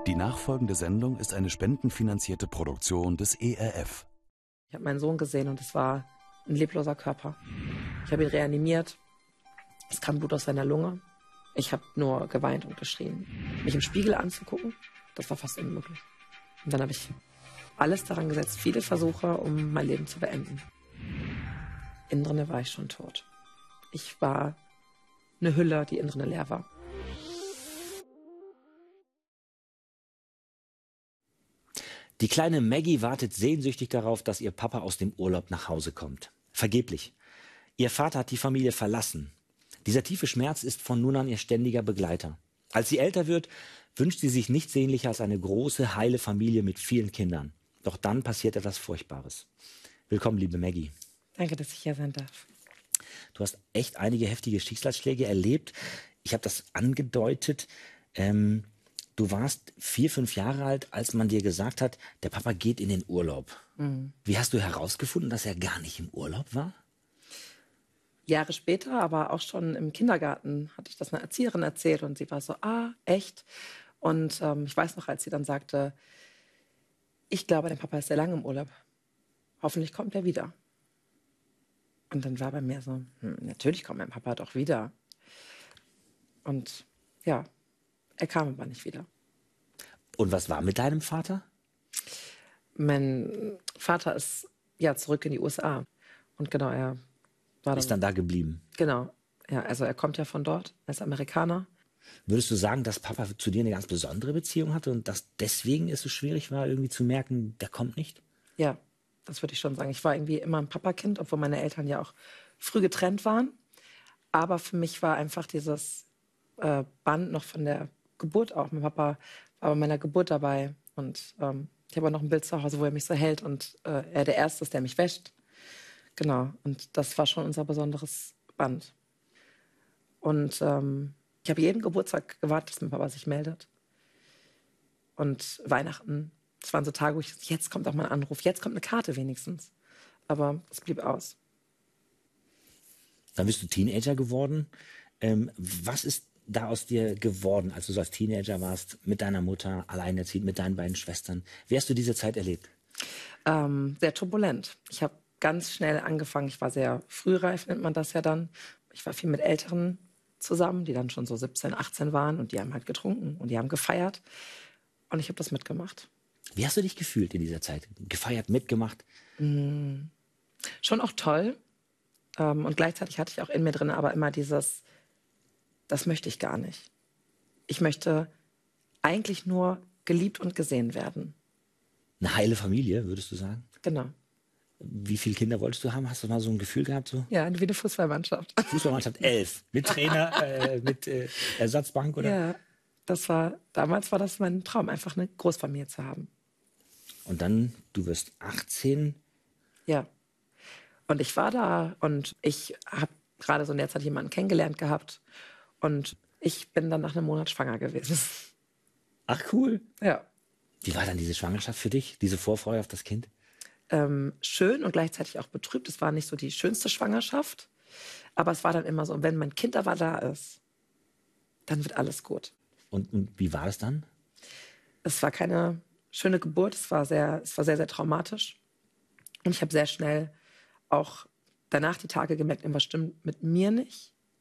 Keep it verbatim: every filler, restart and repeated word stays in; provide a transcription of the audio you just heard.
Die nachfolgende Sendung ist eine spendenfinanzierte Produktion des E R F. Ich habe meinen Sohn gesehen und es war ein lebloser Körper. Ich habe ihn reanimiert. Es kam Blut aus seiner Lunge. Ich habe nur geweint und geschrien. Mich im Spiegel anzugucken, das war fast unmöglich. Und dann habe ich alles daran gesetzt, viele Versuche, um mein Leben zu beenden. Innen drinne war ich schon tot. Ich war eine Hülle, die innen drinne leer war. Die kleine Maggie wartet sehnsüchtig darauf, dass ihr Papa aus dem Urlaub nach Hause kommt. Vergeblich. Ihr Vater hat die Familie verlassen. Dieser tiefe Schmerz ist von nun an ihr ständiger Begleiter. Als sie älter wird, wünscht sie sich nichts sehnlicher als eine große, heile Familie mit vielen Kindern. Doch dann passiert etwas Furchtbares. Willkommen, liebe Maggie. Danke, dass ich hier sein darf. Du hast echt einige heftige Schicksalsschläge erlebt. Ich habe das angedeutet. Ähm, du warst vier, fünf Jahre alt, als man dir gesagt hat, der Papa geht in den Urlaub. Mhm. Wie hast du herausgefunden, dass er gar nicht im Urlaub war? Jahre später, aber auch schon im Kindergarten, hatte ich das einer Erzieherin erzählt und sie war so, ah, echt? Und ähm, ich weiß noch, als sie dann sagte, ich glaube, der Papa ist sehr lange im Urlaub. Hoffentlich kommt er wieder. Und dann war bei mir so, hm, natürlich kommt mein Papa doch wieder. Und ja, er kam aber nicht wieder. Und was war mit deinem Vater? Mein Vater ist ja zurück in die U S A. Und genau, er war dann, ist dann da geblieben? Genau. Ja, also er kommt ja von dort, er ist Amerikaner. Würdest du sagen, dass Papa zu dir eine ganz besondere Beziehung hatte und dass deswegen es so schwierig war, irgendwie zu merken, der kommt nicht? Ja, das würde ich schon sagen. Ich war irgendwie immer ein Papakind, obwohl meine Eltern ja auch früh getrennt waren. Aber für mich war einfach dieses äh, Band noch von der Geburt auch. Mein Papa war bei meiner Geburt dabei. Und ähm, ich habe auch noch ein Bild zu Hause, wo er mich so hält. Und äh, er der Erste ist, der mich wäscht. Genau. Und das war schon unser besonderes Band. Und ähm, ich habe jeden Geburtstag gewartet, dass mein Papa sich meldet. Und Weihnachten, das waren so Tage, wo ich, jetzt kommt auch mal ein Anruf, jetzt kommt eine Karte wenigstens. Aber es blieb aus. Dann bist du Teenager geworden. Ähm, was ist da aus dir geworden, als du so als Teenager warst, mit deiner Mutter, alleinerziehend, mit deinen beiden Schwestern? Wie hast du diese Zeit erlebt? Ähm, sehr turbulent. Ich habe ganz schnell angefangen, ich war sehr frühreif, nennt man das ja dann. Ich war viel mit Älteren zusammen, die dann schon so siebzehn, achtzehn waren und die haben halt getrunken und die haben gefeiert. Und ich habe das mitgemacht. Wie hast du dich gefühlt in dieser Zeit? Gefeiert, mitgemacht? Mm, schon auch toll. Ähm, und gleichzeitig hatte ich auch in mir drin aber immer dieses, das möchte ich gar nicht. Ich möchte eigentlich nur geliebt und gesehen werden. Eine heile Familie, würdest du sagen? Genau. Wie viele Kinder wolltest du haben? Hast du mal so ein Gefühl gehabt? So? Ja, wie eine Fußballmannschaft. Fußballmannschaft, elf. Mit Trainer, äh, mit äh, Ersatzbank, oder? Ja, das war, damals war das mein Traum, einfach eine Großfamilie zu haben. Und dann, du wirst achtzehn. Ja. Und ich war da und ich habe gerade so in der Zeit jemanden kennengelernt gehabt. Und ich bin dann nach einem Monat schwanger gewesen. Ach, cool. Ja. Wie war dann diese Schwangerschaft für dich? Diese Vorfreude auf das Kind? Ähm, schön und gleichzeitig auch betrübt. Es war nicht so die schönste Schwangerschaft. Aber es war dann immer so, wenn mein Kind aber da ist, dann wird alles gut. Und, und wie war es dann? Es war keine schöne Geburt. Es war sehr, es war sehr, sehr traumatisch. Und ich habe sehr schnell auch danach die Tage gemerkt, irgendwas stimmt mit mir nicht.